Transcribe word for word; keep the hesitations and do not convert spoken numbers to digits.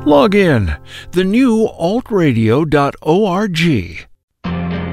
Log in, the new alt radio dot org.